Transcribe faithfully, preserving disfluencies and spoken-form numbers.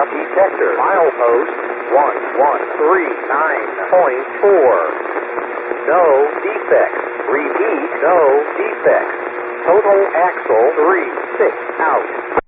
aircraft detector. Milepost one one three nine point four. No defects. Repeat, no defects. Total axle three six out.